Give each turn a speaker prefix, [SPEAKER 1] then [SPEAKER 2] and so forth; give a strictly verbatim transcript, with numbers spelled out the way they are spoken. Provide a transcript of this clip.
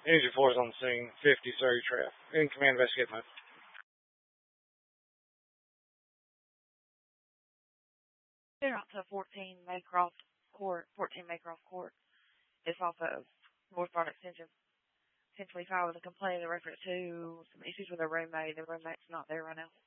[SPEAKER 1] Energy four is on the scene. fifty, Surrey Trap. In command, investigate mode.
[SPEAKER 2] They're out to fourteen Maycroft Court. fourteen Maycroft Court. It's off of Northbound Extension. Essentially filed with a complaint in reference to some issues with a roommate. The roommate's not there right now.